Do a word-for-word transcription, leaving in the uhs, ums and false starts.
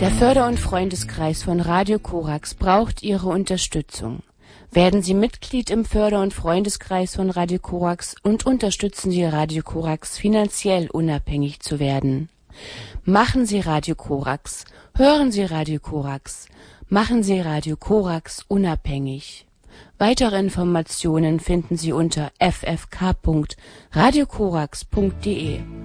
Der Förder- und Freundeskreis von Radio Korax braucht Ihre Unterstützung. Werden Sie Mitglied im Förder- und Freundeskreis von Radio Korax und unterstützen Sie Radio Korax finanziell unabhängig zu werden. Machen Sie Radio Korax, hören Sie Radio Korax, machen Sie Radio Korax unabhängig. Weitere Informationen finden Sie unter f f k punkt radio korax punkt d e.